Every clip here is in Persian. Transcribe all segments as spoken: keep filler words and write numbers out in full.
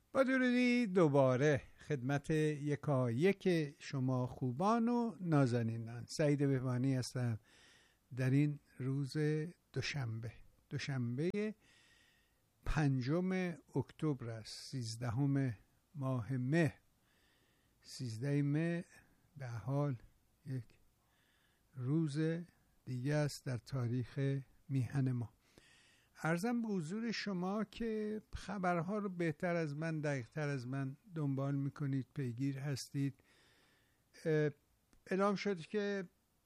با درودی دوباره خدمت یکایک شما خوبان و نازنینان. سعید بهبانی هستم در این روز دوشنبه دوشنبه پنجم اکتبر است، سیزدهم ماه مه. سیزده مه به حال یک روز دیگه است در تاریخ میهن ما. عرضم به حضور شما که خبرها رو بهتر از من، دقیق‌تر از من دنبال میکنید، پیگیر هستید. اعلام شد که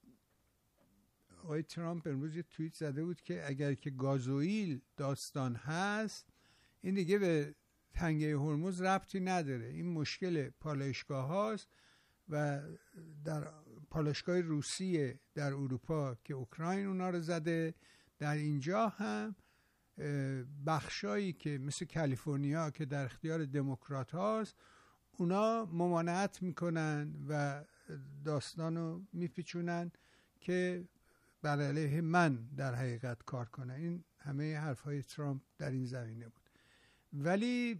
آقای ترامپ امروز یه توییت زده بود که اگر که گازوئیل داستان هست، این دیگه به تنگه هرمز ربطی نداره، این مشکل پالایشگاه هاست و در پالایشگاه روسیه در اروپا که اوکراین اونا رو زده، در اینجا هم بخشایی که مثل کالیفرنیا که در اختیار دموکرات هاست، اونا ممانعت میکنن و داستانو میپیچونن که بر علیه من در حقیقت کار کنه. این همه حرفهای ترامپ در این زمینه بود، ولی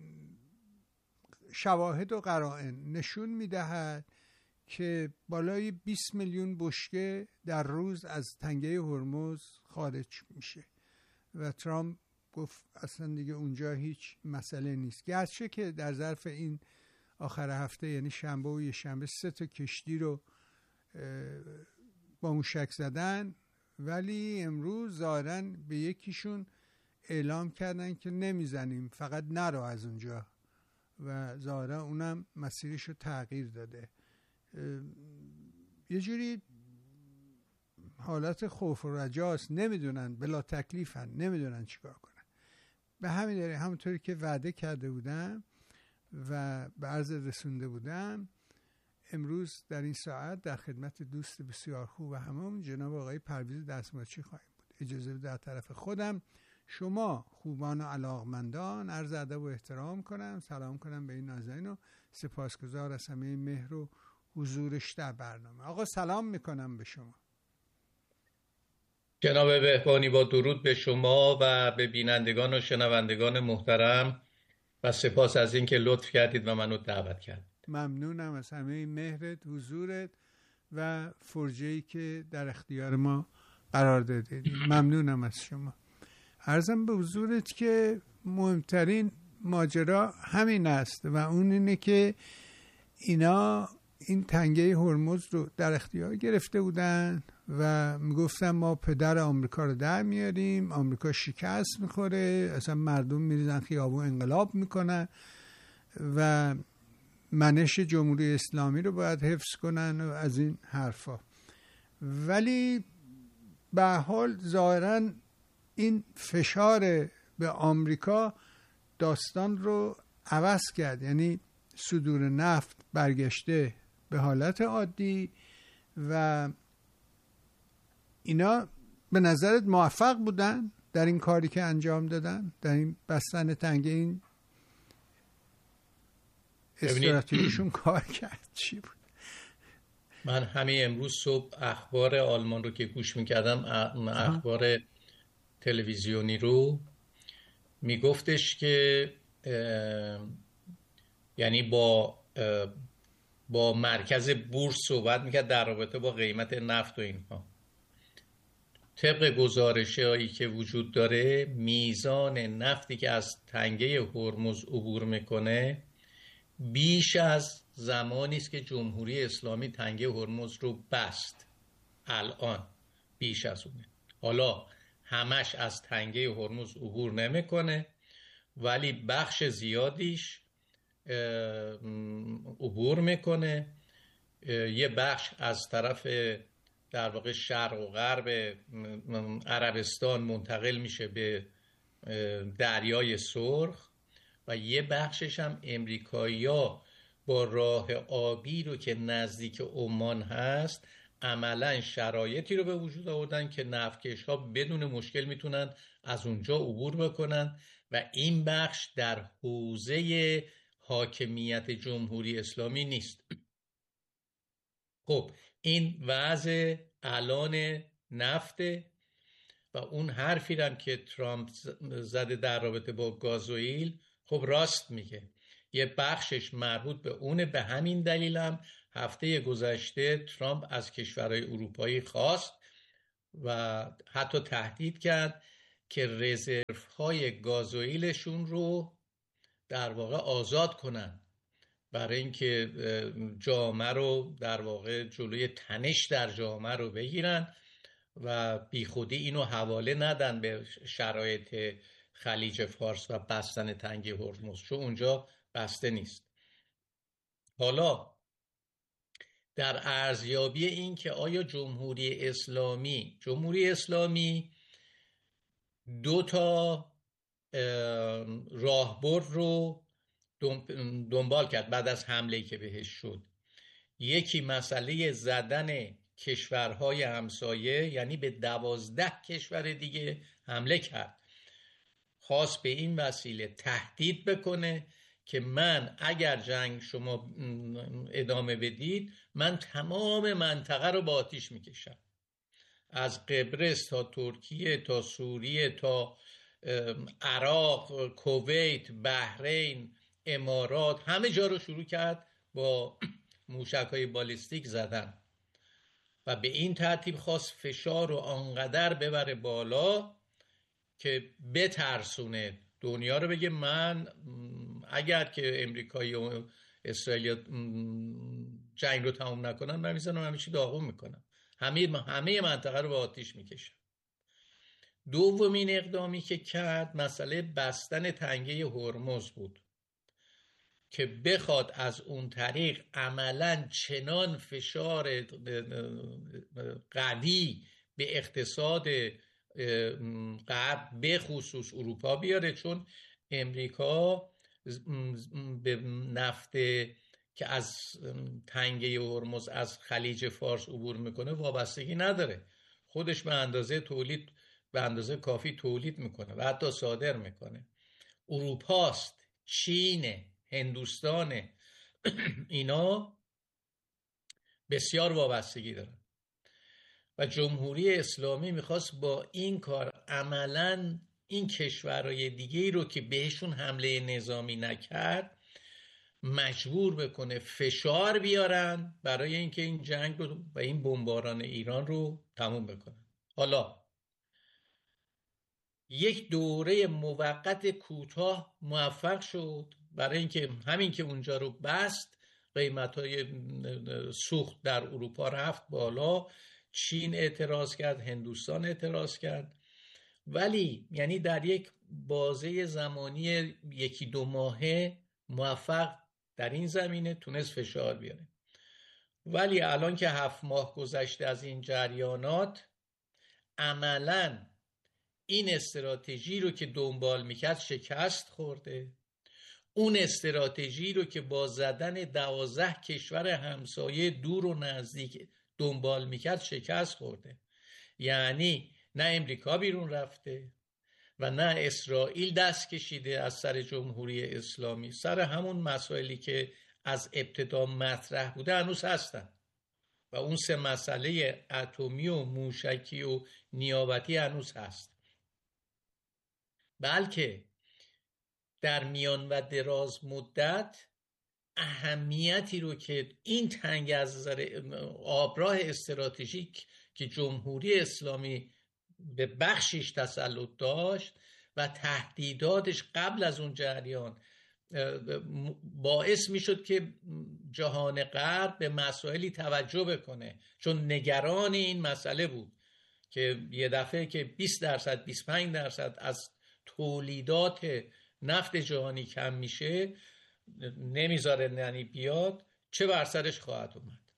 شواهد و قرائن نشون میدهد که بالای بیست میلیون بشکه در روز از تنگه هرمز خارج میشه و ترامپ گفت اصلا دیگه اونجا هیچ مسئله نیست. گرچه که در ظرف این آخر هفته، یعنی شنبه و یه شنبه، سه تا کشتی رو با موشک زدن، ولی امروز ظاهراً به یکیشون اعلام کردن که نمیزنیم، فقط نرو از اونجا، و ظاهراً اونم مسیرش رو تغییر داده. یه جوری حالت خوف و رجاست، نمیدونن، بلا تکلیفن، نمیدونن چیکار کنن. به همین دلیل همونطوری که وعده کرده بودم و به عرض رسونده بودم، امروز در این ساعت در خدمت دوست بسیار خوب و همون جناب آقای پرویز دستماچی خواهیم بود. اجازه بده در طرف خودم شما خوبان و علاقمندان عرض ادب و احترام کنم، سلام کنم به این نازنین و سپاسگزار از همه مهر و حضورش در برنامه. آقا سلام میکنم به شما. جناب بهبانی، با درود به شما و به بینندگان و شنوندگان محترم و سپاس از اینکه لطف کردید و منو دعوت کردید. ممنونم از همه مهرت، حضورت و فرجه‌ای که در اختیار ما قرار دادید. ممنونم از شما. عرضم به حضورت که مهمترین ماجرا همین است و اون اینه که اینا این تنگه هرمز رو در اختیار گرفته بودن و میگفتن ما پدر آمریکا رو در میاریم، آمریکا شکست میخوره، اصلا مردم میریزن خیابون انقلاب میکنن و منش جمهوری اسلامی رو باید حفظ کنن و از این حرفا. ولی به حال ظاهراً این فشار به آمریکا داستان رو عوض کرد، یعنی صدور نفت برگشته به حالت عادی و اینا به نظرت موفق بودن در این کاری که انجام دادن، در این بستن تنگه؟ این استراتژیشون کار کرد چی بود؟ من همین امروز صبح اخبار آلمان رو که گوش میکردم، اخبار تلویزیونی رو، میگفتش که یعنی با با مرکز بورس صحبت میکرد در رابطه با قیمت نفت و اینها. طبق گزارش‌هایی که وجود داره، میزان نفتی که از تنگه هرمز عبور میکنه بیش از زمانی است که جمهوری اسلامی تنگه هرمز رو بست. الان بیش از اونه. حالا همش از تنگه هرمز عبور نمیکنه، ولی بخش زیادیش عبور میکنه. یه بخش از طرف در واقع شرق و غرب عربستان منتقل میشه به دریای سرخ و یه بخشش هم امریکایی‌ها با راه آبی رو که نزدیک عمان هست عملا شرایطی رو به وجود آوردن که نفتکش‌ها بدون مشکل میتونن از اونجا عبور بکنن و این بخش در حوزه حاکمیت جمهوری اسلامی نیست. خب این وضع الان نفته و اون حرفی هم که ترامپ زده در رابطه با گازوئیل، خب راست میگه، یه بخشش مربوط به اونه. به همین دلیلم هفته گذشته ترامپ از کشورهای اروپایی خواست و حتی تهدید کرد که رزروهای گازوئیلشون رو در واقع آزاد کنن برای اینکه جامعه رو در واقع جلوی تنش در جامعه رو بگیرن و بیخودی اینو حواله ندن به شرایط خلیج فارس و بستن تنگه هرمز، چون اونجا بسته نیست. حالا در ارزیابی این که آیا جمهوری اسلامی جمهوری اسلامی دو تا راهبرد رو دنبال کرد بعد از حمله‌ای که بهش شد. یکی مسئله زدن کشورهای همسایه، یعنی به دوازده کشور دیگه حمله کرد، خواست به این وسیله تهدید بکنه که من اگر جنگ شما ادامه بدید من تمام منطقه رو با آتیش میکشم، از قبرس تا ترکیه تا سوریه تا عراق، کویت، بحرین، امارات، همه جا رو شروع کرد با موشک‌های بالیستیک زدن و به این ترتیب خواست فشار رو آنقدر ببره بالا که بترسونه دنیا رو، بگه من اگر که امریکایی و اسرائیل جنگ رو تموم نکنن من میزنم همه چی داغون میکنم، همه همه منطقه رو به آتیش میکشم. دومین اقدامی که کرد مسئله بستن تنگه هرمز بود که بخواد از اون طریق عملاً چنان فشار قوی به اقتصاد غرب به خصوص اروپا بیاره، چون امریکا به نفت که از تنگه هرمز از خلیج فارس عبور میکنه وابستگی نداره، خودش به اندازه تولید به اندازه کافی تولید میکنه و حتی صادر میکنه. اروپاست، چین، هندوستان، اینا بسیار وابستگی دارن و جمهوری اسلامی میخواست با این کار عملاً این کشورهای دیگه رو که بهشون حمله نظامی نکرد مجبور بکنه فشار بیارن برای اینکه این جنگ رو و این بمباران ایران رو تموم بکنن. حالا یک دوره موقت کوتاه موفق شد برای اینکه همین که اونجا رو بست قیمت‌های سوخت در اروپا رفت بالا، چین اعتراض کرد، هندوستان اعتراض کرد، ولی یعنی در یک بازه زمانی یکی دو ماهه موفق در این زمینه تونست فشار بیاره. ولی الان که هفت ماه گذشته از این جریانات، عملاً این استراتژی رو که دنبال میکرد شکست خورده. اون استراتژی رو که با زدن دوازده کشور همسایه دور و نزدیک دنبال میکرد شکست خورده. یعنی نه امریکا بیرون رفته و نه اسرائیل دست کشیده از سر جمهوری اسلامی، سر همون مسائلی که از ابتدا مطرح بوده هنوز هستن و اون سه مسئله اتمی و موشکی و نیابتی هنوز هست، بلکه در میان و دراز مدت اهمیتی رو که این تنگ از نظر آبراه استراتژیک که جمهوری اسلامی به بخشش تسلط داشت و تهدیداتش قبل از اون جریان باعث می شد که جهان غرب به مسائلی توجه بکنه، چون نگران این مسئله بود که یه دفعه که بیست درصد بیست و پنج درصد از تولیدات نفت جهانی کم میشه نمیذاره یعنی بیاد چه بر سرش خواهد اومد.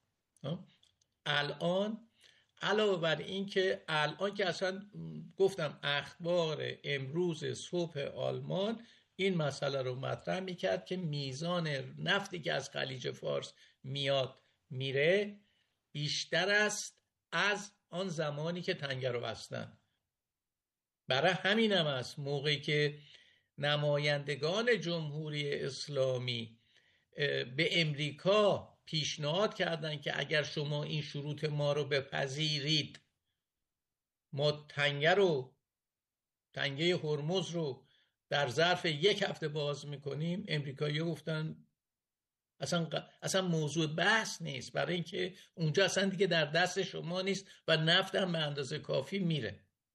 الان علاوه بر این که الان که اصلا گفتم اخبار امروز صبح آلمان این مسئله رو مطرح میکرد که میزان نفتی که از خلیج فارس میاد میره بیشتر است از آن زمانی که تنگه رو بستن. برای همین هم است موقعی که نمایندگان جمهوری اسلامی به امریکا پیشنهاد کردند که اگر شما این شروط ما رو بپذیرید ما تنگه رو تنگه هرمز رو در ظرف یک هفته باز میکنیم، امریکایی‌ها گفتن اصلا اصلا موضوع بحث نیست، برای اینکه اونجا اصلا دیگه در دست شما نیست و نفت هم به اندازه کافی میره.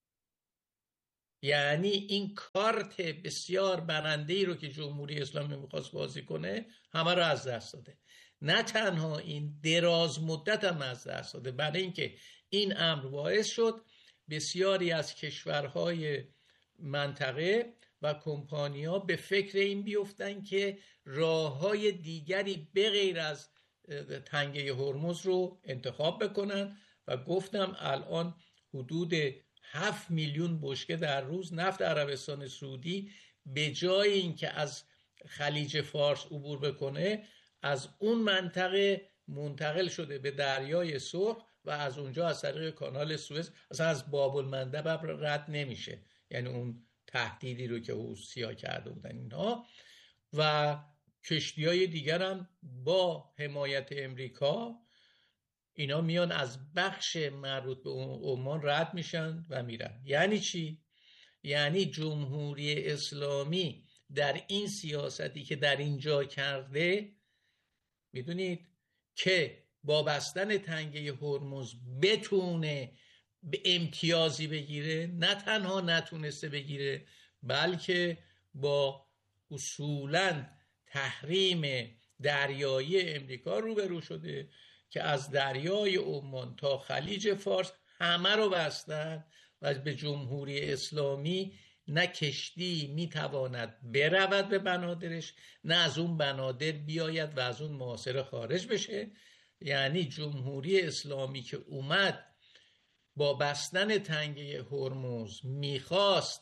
یعنی این کارت بسیار برنده‌ای رو که جمهوری اسلامی میخواست بازی کنه همه رو از دست داده. نه تنها این، دراز مدت هم از دست داده، برای اینکه این امر باعث شد بسیاری از کشورهای منطقه و کمپانی‌ها به فکر این بیفتن که راه‌های دیگری به غیر از تنگه هرمز رو انتخاب بکنن و گفتم الان حدود هفت میلیون بشکه در روز نفت عربستان سعودی به جای اینکه از خلیج فارس عبور بکنه از اون منطقه منتقل شده به دریای سرخ و از اونجا از طریق کانال سوئز اصلا از باب المندب رد نمیشه. یعنی اون تهدیدی رو که حوثی‌ها کرده بودن اینها و کشتی‌های دیگر هم با حمایت امریکا اینا میان از بخش مربوط به عمان رد میشن و میرن. یعنی چی؟ یعنی جمهوری اسلامی در این سیاستی که در اینجا کرده، میدونید که با بستن تنگه هرمز بتونه به امتیازی بگیره، نه تنها نتونسته بگیره بلکه با اصولاً تحریم دریایی امریکا روبرو شده که از دریای عمان تا خلیج فارس همه رو بستن و به جمهوری اسلامی نه کشتی میتواند برود به بنادرش، نه از اون بنادر بیاید و از اون محاصره خارج بشه. یعنی جمهوری اسلامی که اومد با بستن تنگه هرمز میخواست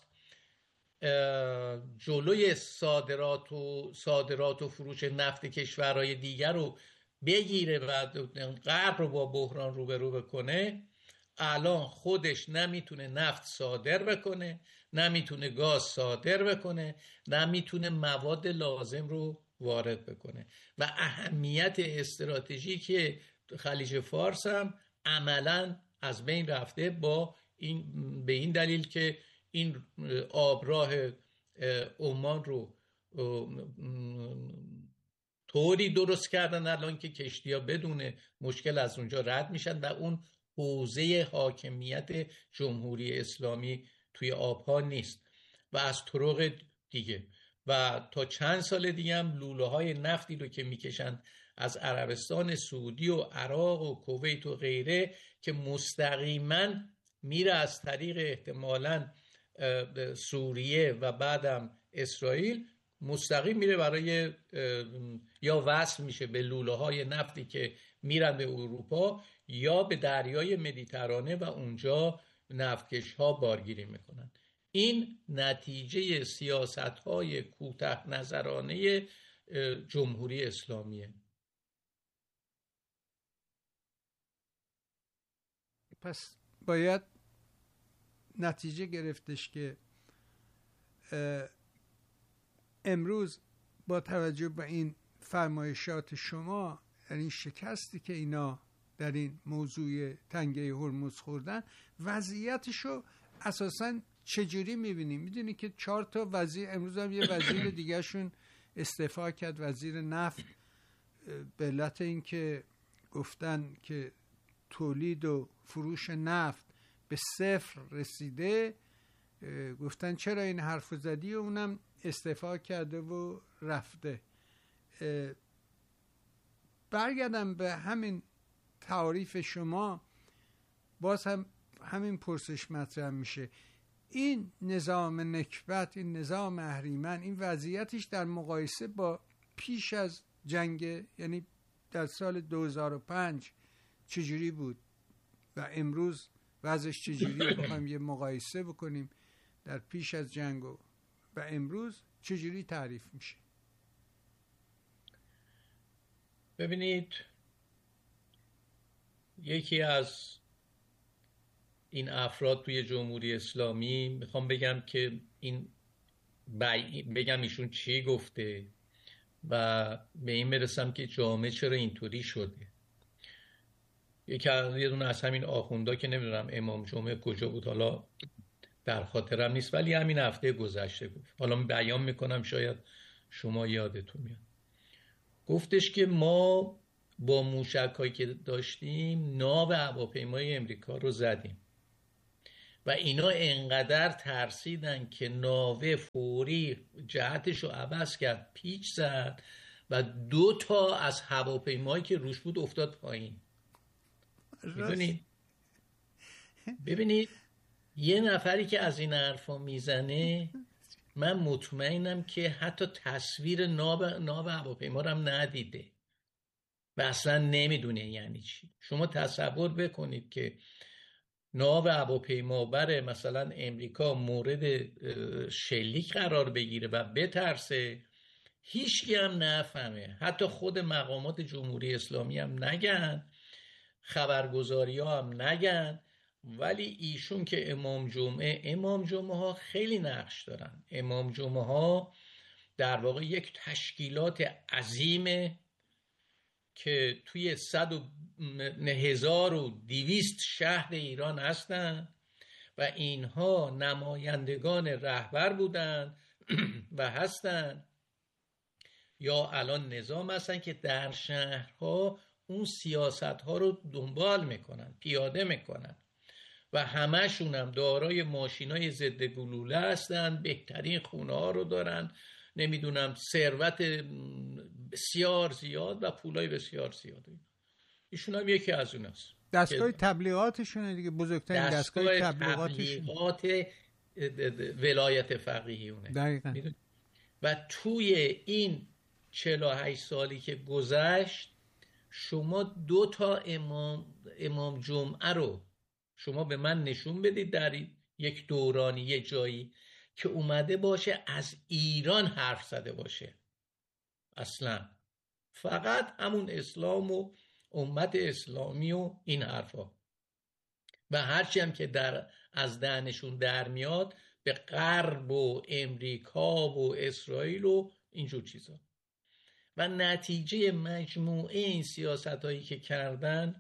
جلوی صادرات و صادرات و فروش نفت کشورهای دیگر رو بگیره و غرب رو با بحران روبرو بکنه، الان خودش نمیتونه نفت صادر بکنه، نمیتونه گاز صادر بکنه، نمیتونه مواد لازم رو وارد بکنه و اهمیت استراتژیک خلیج فارس هم عملاً از بین رفته با این به این دلیل که این آبراه عمان رو طوری درست کردن الان که کشتی‌ها بدون مشکل از اونجا رد میشن و اون حوزه حاکمیت جمهوری اسلامی توی آبها نیست و از طرق دیگه. و تا چند سال دیگه هم لوله های نفتی رو که میکشن از عربستان سعودی و عراق و کویت و غیره که مستقیما میره از طریق احتمالاً سوریه و بعدم اسرائیل، مستقیم میره برای یا وصل میشه به لوله های نفتی که میرن به اروپا یا به دریای مدیترانه و اونجا نفتکش ها بارگیری میکنن. این نتیجه سیاست های کوتاه نظرانه جمهوری اسلامیه. پس باید نتیجه گرفتش که امروز با توجه به این فرمایشات شما، در این شکستی که اینا در این موضوع تنگه هرمز خوردن، وضعیتشو اساساً چجوری میبینیم؟ میدونی که چهار تا وزیر، امروز هم یه وزیر دیگه شون استعفا کرد، وزیر نفت، به علت این که گفتن که تولید و فروش نفت به صفر رسیده، گفتن چرا این حرف زدی، و اونم استعفا کرده و رفته. برگردم به همین تعریف شما، باز هم همین پرسش مطرح میشه، این نظام نکبت، این نظام اهریمن، این وضعیتش در مقایسه با پیش از جنگ، یعنی در سال دو هزار و پنج چجوری بود و امروز وضعش چجوریه؟ بخوایم یه مقایسه بکنیم در پیش از جنگ و, و امروز چجوری تعریف میشه؟ ببینید، یکی از این افراد توی جمهوری اسلامی، میخوام بگم که این بگم ایشون چی گفته و به این برسم که جامعه چرا اینطوری شده. یکی از یه دونه از همین آخوندا که نمیدونم امام جمعه کجا بود، حالا در خاطرم نیست ولی همین هفته گذشته گفت، حالا بیان میکنم شاید شما یادتون میاد. گفتش که ما با موشک‌هایی که داشتیم ناو هواپیمای امریکا رو زدیم و اینا انقدر ترسیدن که ناو فوری جهتش رو عوض کرد، پیچ زد و دو تا از هواپیمایی که روش بود افتاد پایین. میدونید؟ ببینید یه نفری که از این حرفا میزنه، من مطمئنم که حتی تصویر ناو ناو هواپیما رو هم ندیده و اصلا نمیدونه یعنی چی. شما تصور بکنید که ناو هواپیما بره مثلا امریکا مورد شلیک قرار بگیره و بترسه، هیچکی هم نفهمه، حتی خود مقامات جمهوری اسلامی هم نگن، خبرگزاری ها هم نگن، ولی ایشون که امام جمعه امام جمعه ها خیلی نقش دارن. امام جمعه ها در واقع یک تشکیلات عظیمه که توی صد و هزار و دویست شهر ایران هستن و اینها نمایندگان رهبر بودن و هستن یا الان نظام هستن که در شهرها اون سیاست ها رو دنبال میکنن، پیاده میکنن و همشون هم دارای ماشینای ضد گلوله هستن، بهترین خونه ها رو دارن، نمیدونم ثروت بسیار زیاد و پولای بسیار زیاد. ایشون هم یکی از اون هست. دستگاه تبلیغاتشونه دیگه، بزرگترین دستگاه, دستگاه تبلیغاتشون تبلیغات ولایت فقیهیونه. دقیقاً. و توی این چهل و هشت سالی که گذشت شما دو تا امام امام جمعه رو شما به من نشون بدید در یک دورانی یه جایی که اومده باشه از ایران حرف زده باشه. اصلا فقط همون اسلام و امت اسلامی و این حرفا و هرچی هم که در از دهنشون در میاد به غرب و امریکا و اسرائیل و اینجور چیزا. و نتیجه مجموعه این سیاست هایی که کردن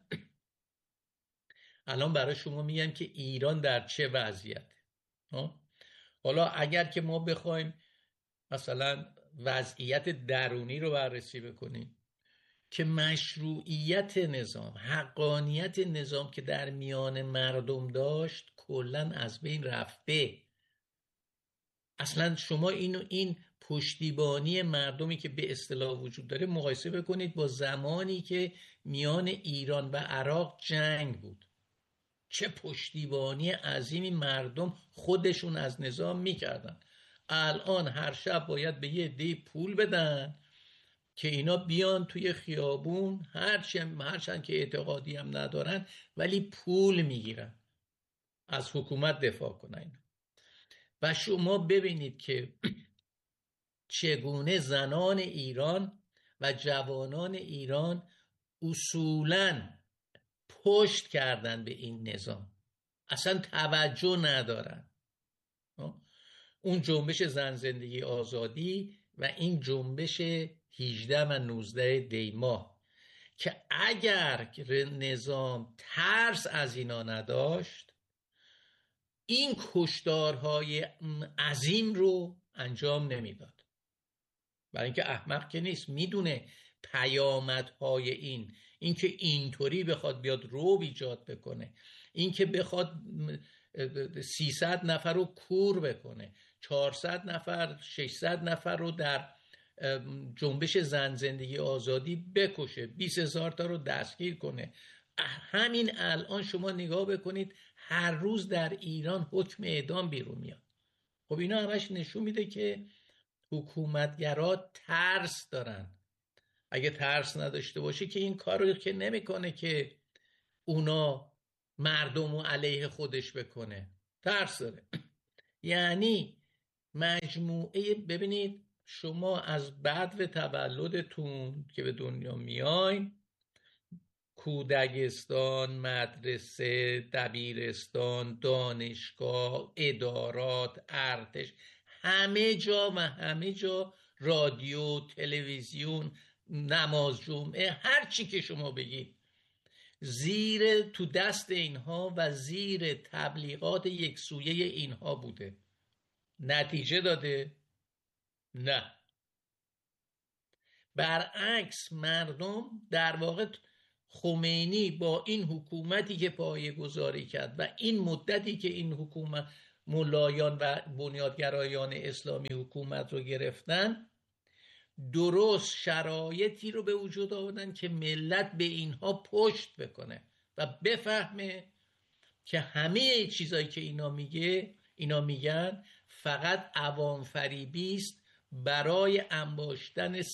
الان برای شما میگم که ایران در چه وضعیت. حالا اگر که ما بخوایم مثلا وضعیت درونی رو بررسی بکنیم که مشروعیت نظام، حقانیت نظام که در میان مردم داشت کلن از بین رفته. اصلا شما اینو این پشتیبانی مردمی که به اصطلاح وجود داره مقایسه بکنید با زمانی که میان ایران و عراق جنگ بود. چه پشتیبانی عظیمی مردم خودشون از نظام میکردن. الان هر شب باید به یه عده پول بدن که اینا بیان توی خیابون، هرچند هرچند که اعتقادی هم ندارن ولی پول میگیرن از حکومت دفاع کنن. و شما ببینید که چگونه زنان ایران و جوانان ایران اصولاً پشت کردن به این نظام، اصلا توجه ندارن. اون جنبش زن زندگی آزادی و این جنبش هجده و نوزده دی ماه که اگر نظام ترس از اینا نداشت این کشتارهای عظیم رو انجام نمیداد. برای اینکه احمق که نیست، میدونه پیامدهای این اینکه اینطوری بخواد بیاد رو ایجاد بکنه، اینکه بخواد سیصد نفر رو کور بکنه، چهارصد نفر ششصد نفر رو در جنبش زن زندگی آزادی بکشه، بیست هزار تا رو دستگیر کنه. همین الان شما نگاه بکنید هر روز در ایران حکم اعدام بیرون میاد. خب اینا همش نشون میده که حکومتگرا ترس دارن. اگه ترس نداشته باشه که این کار رو که نمیکنه که اونا مردم رو علیه خودش بکنه. ترس داره. یعنی مجموعه، ببینید شما از بعد تولدتون که به دنیا میاین، کودکستان، مدرسه، دبیرستان، دانشگاه، ادارات، ارتش، همه جا و همه جا رادیو، تلویزیون، نماز جمعه، هر چی که شما بگید، زیر تو دست اینها و زیر تبلیغات یک سویه اینها بوده. نتیجه داده؟ نه. برعکس مردم در واقع خمینی با این حکومتی که پایه‌گذاری کرد و این مدتی که این حکومت ملایان و بنیادگرایان اسلامی حکومت رو گرفتن، درست شرایطی رو به وجود آوردن که ملت به اینها پشت بکنه و بفهمه که همه چیزایی که اینا میگه اینا میگن فقط عوام فریبی است برای انباشتن